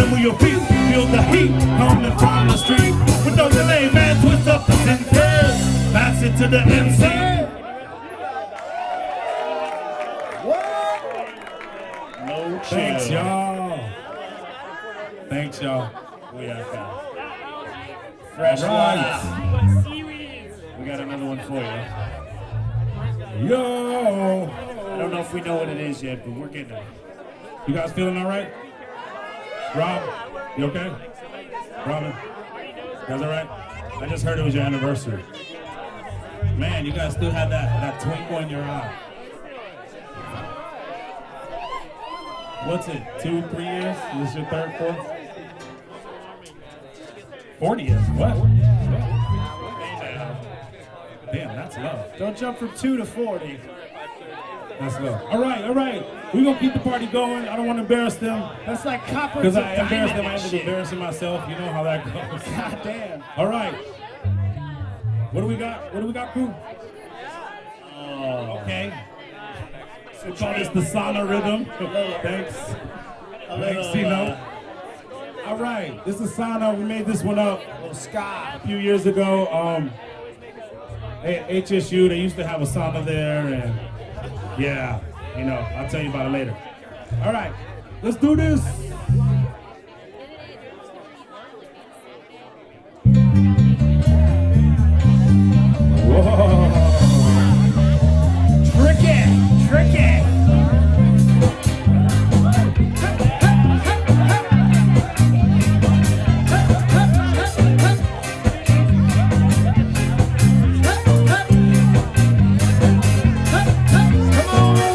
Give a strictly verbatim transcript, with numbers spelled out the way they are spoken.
move your feet, feel the heat coming from the street. With no delay, man, twist up the sentence. Pass it to the M C. No chill. Thanks, y'all. Thanks, y'all. We are fine. Fresh right. We got another one for you. Yo! I don't know if we know what it is yet, but we're getting it. You guys feeling all right? Rob, you okay? Robin, you guys all right? I just heard it was your anniversary. Man, you guys still have that, that twinkle in your eye. What's it, two, three years? Is this your third, fourth? forty years, what? Damn, that's love. Don't jump from two to forty. That's love. All right, all right. We're going to keep the party going. I don't want to embarrass them. That's like copper. Because I embarrass them, I end up embarrassing myself. You know how that goes. God damn. All right. What do we got? What do we got, crew? Oh. Okay. We call this the sauna rhythm. Thanks. A little, Thanks, Tino. uh, All right. This is sauna. We made this one up little ska. a few years ago. Um, at H S U, they used to have a sauna there, and yeah, you know, I'll tell you about it later. All right, let's do this. Whoa.